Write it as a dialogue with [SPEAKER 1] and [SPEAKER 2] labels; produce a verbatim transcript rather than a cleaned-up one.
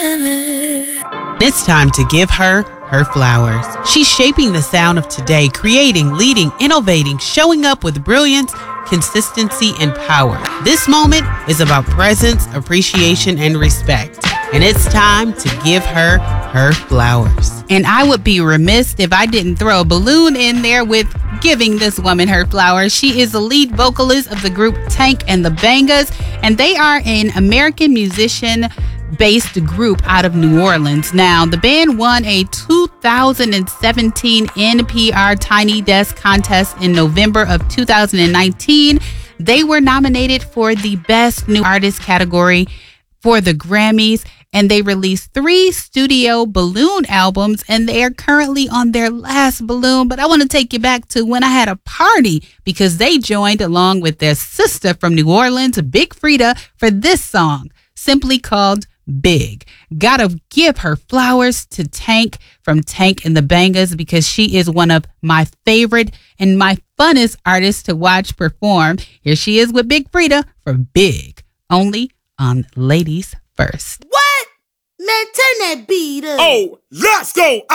[SPEAKER 1] It's time to give her her flowers. She's shaping the sound of today, creating, leading, innovating, showing up with brilliance, consistency, and power. This moment is about presence, appreciation, and respect. And it's time to give her her flowers.
[SPEAKER 2] And I would be remiss if I didn't throw a balloon in there with giving this woman her flowers. She is the lead vocalist of the group Tank and the Bangas, and they are an American musician based group out of New Orleans. Now, the band won a two thousand seventeen N P R Tiny Desk contest in November of two thousand nineteen. They were nominated for the Best New Artist category for the Grammys, and they released three studio balloon albums, and they are currently on their last balloon. But I want to take you back to when I had a party, because they joined along with their sister from New Orleans, Big Freedia, for this song, simply called Big. Gotta give her flowers to Tank from Tank and the Bangas, because she is one of my favorite and my funnest artists to watch perform. Here she is with Big Freedia for Big, only on Ladies First.
[SPEAKER 3] What? Man, turn that beat up.
[SPEAKER 4] Oh, let's go.